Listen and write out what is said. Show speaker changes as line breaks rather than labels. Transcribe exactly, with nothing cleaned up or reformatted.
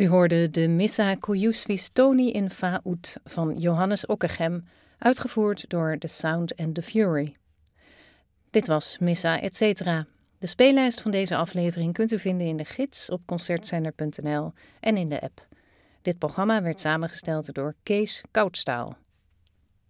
U hoorde de Missa Cuiusvis Toni in Fa ut van Johannes Ockeghem, uitgevoerd door The Sound and the Fury. Dit was Missa et cetera. De speellijst van deze aflevering kunt u vinden in de gids op concertzender punt n l en in de app. Dit programma werd samengesteld door Kees Koudstaal.